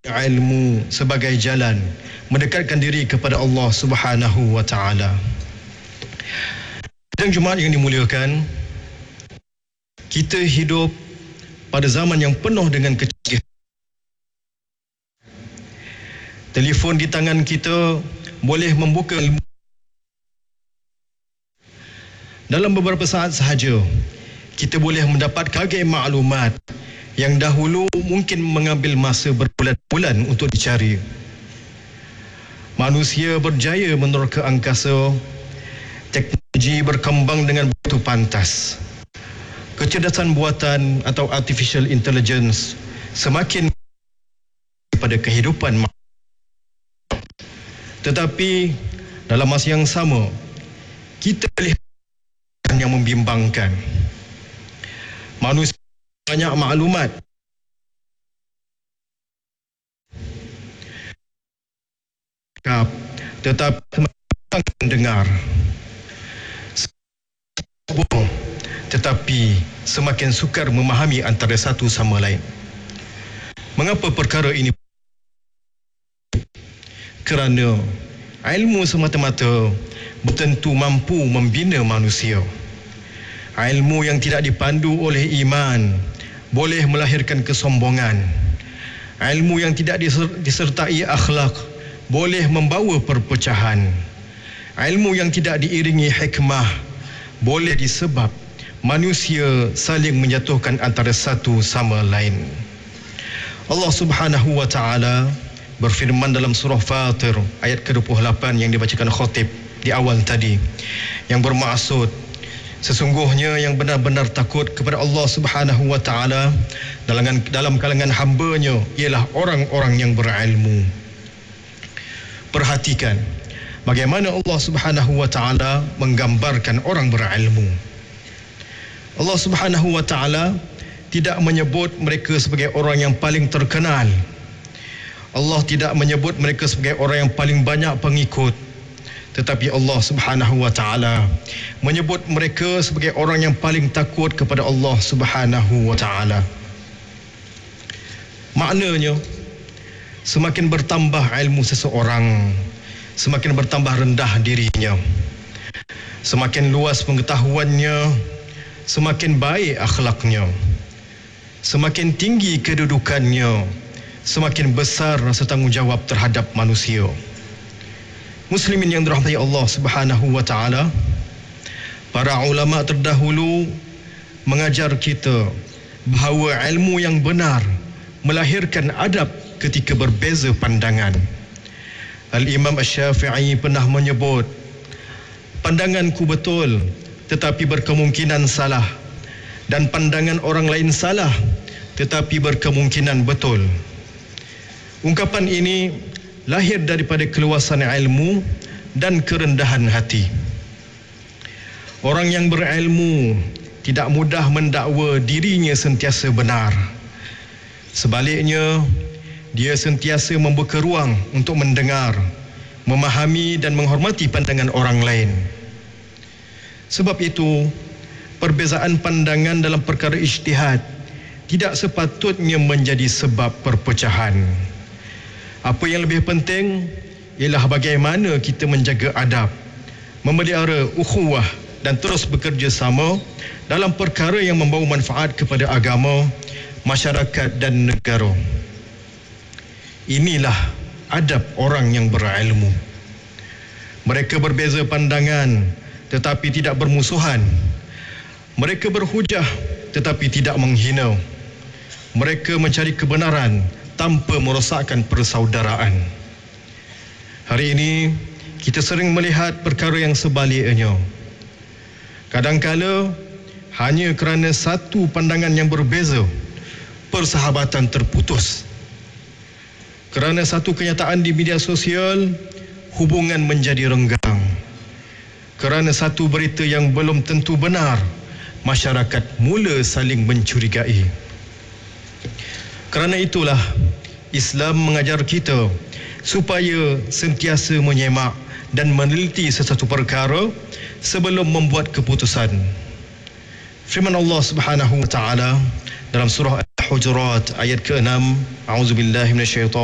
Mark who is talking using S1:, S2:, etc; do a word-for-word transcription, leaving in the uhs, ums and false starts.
S1: ilmu sebagai jalan mendekatkan diri kepada Allah Subhanahu wa taala. Dan Jumaat yang dimuliakan, kita hidup pada zaman yang penuh dengan kecanggihan. Telefon di tangan kita boleh membuka ilmu. Dalam beberapa saat sahaja, kita boleh mendapat berbagai maklumat yang dahulu mungkin mengambil masa berbulan-bulan untuk dicari. Manusia berjaya menerka angkasa, teknologi berkembang dengan begitu pantas. Kecerdasan buatan atau artificial intelligence semakin pada kehidupan manusia. Tetapi dalam masa yang sama, kita lihat yang membimbangkan. Manusia banyak maklumat, tetapi mendengar, tetapi semakin sukar memahami antara satu sama lain. Mengapa perkara ini? Kerana ilmu semata-mata bertentu mampu membina manusia. Ilmu yang tidak dipandu oleh iman boleh melahirkan kesombongan. Ilmu yang tidak disertai akhlak boleh membawa perpecahan. Ilmu yang tidak diiringi hikmah boleh disebab manusia saling menjatuhkan antara satu sama lain. Allah Subhanahu wa taala berfirman dalam surah Fatir ayat ke dua puluh lapan yang dibacakan khatib di awal tadi, yang bermaksud sesungguhnya yang benar-benar takut kepada Allah Subhanahu wa taala dalam dalam kalangan hamba-Nya ialah orang-orang yang berilmu. Perhatikan bagaimana Allah Subhanahu wa taala menggambarkan orang berilmu. Allah Subhanahu wa taala tidak menyebut mereka sebagai orang yang paling terkenal. Allah tidak menyebut mereka sebagai orang yang paling banyak pengikut. Tetapi Allah Subhanahu wa taala menyebut mereka sebagai orang yang paling takut kepada Allah Subhanahu wa taala. Maknanya, semakin bertambah ilmu seseorang, semakin bertambah rendah dirinya. Semakin luas pengetahuannya, semakin baik akhlaknya. Semakin tinggi kedudukannya, semakin besar rasa tanggungjawab terhadap manusia. Muslimin yang dirahmati Allah Subhanahu wa taala, para ulama terdahulu mengajar kita bahawa ilmu yang benar melahirkan adab ketika berbeza pandangan. Al-Imam Asy-Syafi'i pernah menyebut, pandanganku betul tetapi berkemungkinan salah, dan pandangan orang lain salah tetapi berkemungkinan betul. Ungkapan ini lahir daripada keluasan ilmu dan kerendahan hati. Orang yang berilmu tidak mudah mendakwa dirinya sentiasa benar. Sebaliknya, dia sentiasa membuka ruang untuk mendengar, memahami dan menghormati pandangan orang lain. Sebab itu, perbezaan pandangan dalam perkara ijtihad tidak sepatutnya menjadi sebab perpecahan. Apa yang lebih penting ialah bagaimana kita menjaga adab, memelihara ukhuwah dan terus bekerja sama dalam perkara yang membawa manfaat kepada agama, masyarakat dan negara. Inilah adab orang yang berilmu. Mereka berbeza pandangan tetapi tidak bermusuhan. Mereka berhujah tetapi tidak menghina. Mereka mencari kebenaran tanpa merosakkan persaudaraan. Hari ini kita sering melihat perkara yang sebaliknya. Kadangkala hanya kerana satu pandangan yang berbeza, persahabatan terputus. Kerana satu kenyataan di media sosial, hubungan menjadi renggang. Kerana satu berita yang belum tentu benar, masyarakat mula saling mencurigai. Kerana itulah Islam mengajar kita supaya sentiasa menyemak dan meneliti sesuatu perkara sebelum membuat keputusan. Firman Allah Subhanahu wa taala dalam surah Al-Hujurat ayat ke enam, A'udzubillahi minasyaitanir